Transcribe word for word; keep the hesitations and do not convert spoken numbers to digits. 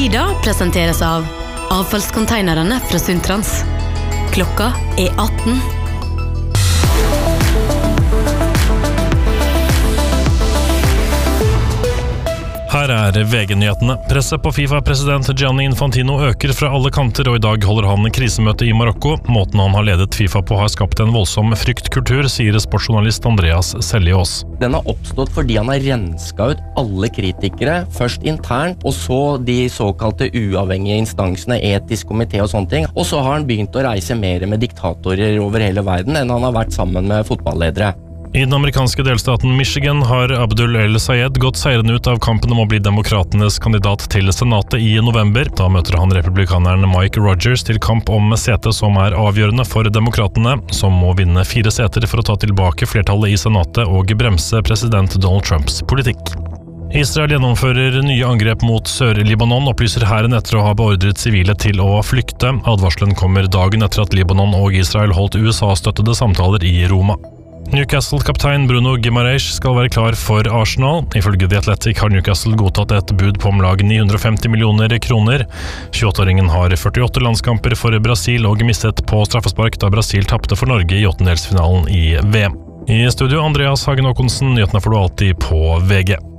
Tida presenteres av avfallskonteinerne fra Suntrans. Klokka er atten. Her er V G-nyhetene. Presset på FIFA-president Gianni Infantino øker fra alle kanter, og i dag holder han krisemøte i Marokko. Måten han har ledet FIFA på har skapt en voldsom fryktkultur, sier sportsjournalist Andreas Seljås. Den har oppstått fordi han har rensket ut alle kritikere, først internt, og så de såkalte uavhengige instansene, etisk komité og sånne ting. Og så har han begynt å reise mer med diktatorer over hele verden enn han har vært sammen med fotballedere. I den amerikanske delstaten Michigan har Abdul El Sayed gått seirende ut av kampen om å bli demokratenes kandidat til senatet i november. Da møter han republikaneren Mike Rogers til kamp om setet som er avgjørende for demokratene, som må vinne fire seter for å ta tilbake flertallet i senatet og bremse president Donald Trumps politikk. Israel gjennomfører nye angrep mot Sør-Libanon, opplyser hæren etter å ha beordret sivile til å flykte. Advarselen kommer dagen etter at Libanon og Israel holdt U S A-støttede samtaler i Roma. Newcastle-kaptein Bruno Guimaraes skal være klar for Arsenal. Ifølge The Athletic har Newcastle godtatt et bud på om lag ni hundre og femti millioner kroner. tjueåtte-åringen har førtiåtte landskamper for Brasil og mistet på straffespark da Brasil tappte for Norge i åttendelsfinalen i V M. I studio Andreas Hagen Håkonsen, nyhetene får du alltid på V G.